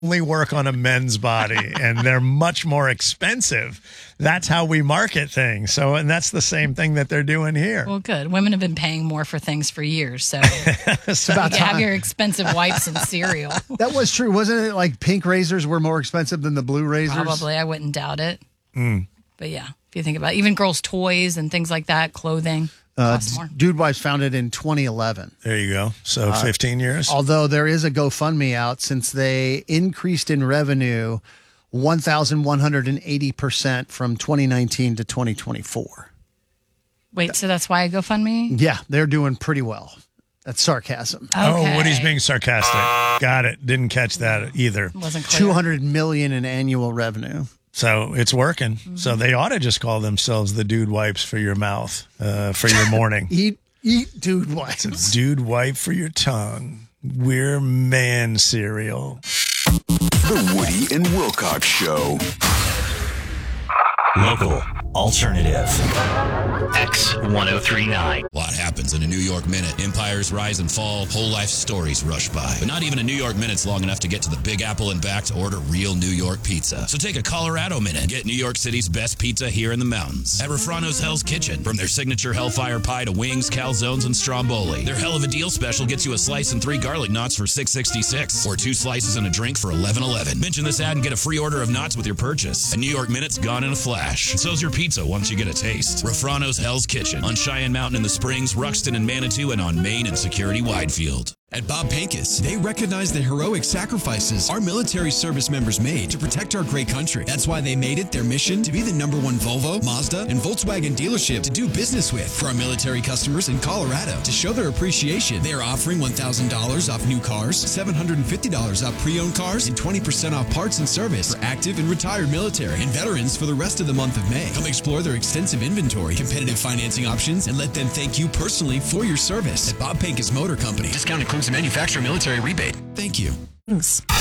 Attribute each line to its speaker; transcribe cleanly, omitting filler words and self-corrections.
Speaker 1: only work on a men's body and they're much more expensive. That's how we market things. So, and that's the same thing that they're doing here.
Speaker 2: Well, good. Women have been paying more for things for years. So
Speaker 1: It's
Speaker 2: you have your expensive wipes and cereal.
Speaker 3: That was true. Wasn't it like pink razors were more expensive than the blue razors?
Speaker 2: Probably. I wouldn't doubt it. But yeah, if you think about it, even girls' toys and things like that, clothing.
Speaker 3: Dude Wipes founded in 2011.
Speaker 1: There you go. So 15 years.
Speaker 3: Although there is a GoFundMe out since they increased in revenue 1,180% from 2019 to 2024.
Speaker 2: Wait, so that's why I GoFundMe?
Speaker 3: Yeah, they're doing pretty well. That's sarcasm.
Speaker 2: Okay.
Speaker 1: Oh, Woody's being sarcastic. Got it. Didn't catch that either.
Speaker 2: Wasn't clear.
Speaker 3: 200 million in annual revenue.
Speaker 1: So it's working. So they ought to just call themselves the Dude Wipes for your mouth, for your morning.
Speaker 3: Eat Dude Wipes.
Speaker 1: Dude Wipe for your tongue. We're man cereal.
Speaker 4: The Woody and Wilcox Show.
Speaker 5: Local, alternative, X1039.
Speaker 6: A lot happens in a New York minute. Empires rise and fall, whole life stories rush by. But not even a New York minute's long enough to get to the Big Apple and back to order real New York pizza. So take a Colorado minute. Get New York City's best pizza here in the mountains. At Refrano's Hell's Kitchen. From their signature Hellfire Pie to wings, calzones, and stromboli. Their Hell of a Deal special gets you a slice and 3 garlic knots for $6.66. Or 2 slices and a drink for $11.11. Mention this ad and get a free order of knots with your purchase. A New York minute's gone in a flash. So's your pizza once you get a taste. Refrano's Hell's Kitchen on Cheyenne Mountain in the Springs, Ruxton and Manitou, and on Main and Security Widefield.
Speaker 7: At Bob Pincus, they recognize the heroic sacrifices our military service members made to protect our great country. That's why they made it their mission to be the #1 Volvo, Mazda, and Volkswagen dealership to do business with. For our military customers in Colorado, to show their appreciation, they are offering $1,000 off new cars, $750 off pre-owned cars, and 20% off parts and service for active and retired military and veterans for the rest of the month of May. Come explore their extensive inventory, competitive financing options, and let them thank you personally for your service. At Bob Pincus Motor Company. Discount includes a manufacturer military rebate. Thank you.
Speaker 2: Thanks.